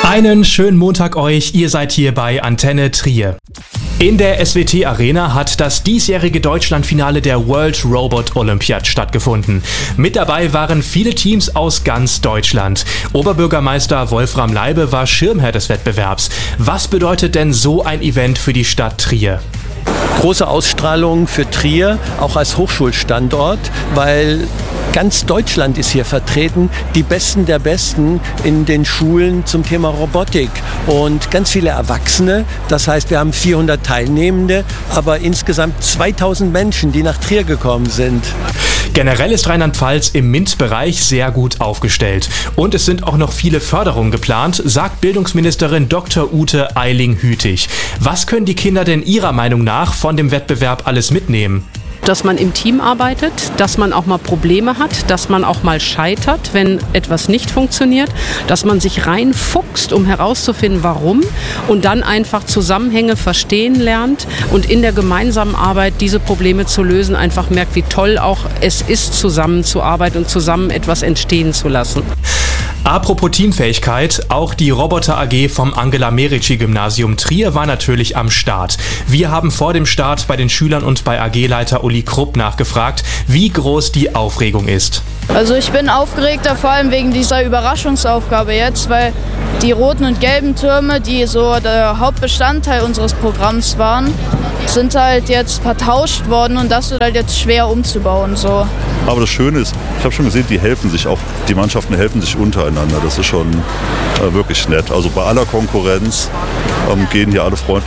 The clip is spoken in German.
Einen schönen Montag euch, ihr seid hier bei Antenne Trier. In der SWT Arena hat das diesjährige Deutschlandfinale der World Robot Olympiad stattgefunden. Mit dabei waren viele Teams aus ganz Deutschland. Oberbürgermeister Wolfram Leibe war Schirmherr des Wettbewerbs. Was bedeutet denn so ein Event für die Stadt Trier? Große Ausstrahlung für Trier, auch als Hochschulstandort, weil ganz Deutschland ist hier vertreten, die Besten der Besten in den Schulen zum Thema Robotik und ganz viele Erwachsene. Das heißt, wir haben 400 Teilnehmende, aber insgesamt 2000 Menschen, die nach Trier gekommen sind. Generell ist Rheinland-Pfalz im MINT-Bereich sehr gut aufgestellt. Und es sind auch noch viele Förderungen geplant, sagt Bildungsministerin Dr. Ute Eiling-Hütig. Was können die Kinder denn Ihrer Meinung nach von dem Wettbewerb alles mitnehmen? Dass man im Team arbeitet, dass man auch mal Probleme hat, dass man auch mal scheitert, wenn etwas nicht funktioniert, dass man sich reinfuchst, um herauszufinden, warum und dann einfach Zusammenhänge verstehen lernt und in der gemeinsamen Arbeit diese Probleme zu lösen, einfach merkt, wie toll auch es ist, zusammenzuarbeiten und zusammen etwas entstehen zu lassen. Apropos Teamfähigkeit, auch die Roboter AG vom Angela-Merici-Gymnasium Trier war natürlich am Start. Wir haben vor dem Start bei den Schülern und bei AG-Leiter Uli Krupp nachgefragt, wie groß die Aufregung ist. Also ich bin aufgeregter, vor allem wegen dieser Überraschungsaufgabe jetzt, weil die roten und gelben Türme, die so der Hauptbestandteil unseres Programms waren, sind halt jetzt vertauscht worden und das wird halt jetzt schwer umzubauen. So. Aber das Schöne ist, ich habe schon gesehen, die helfen sich auch, die Mannschaften helfen sich untereinander. Das ist schon wirklich nett. Also bei aller Konkurrenz gehen hier alle freundlich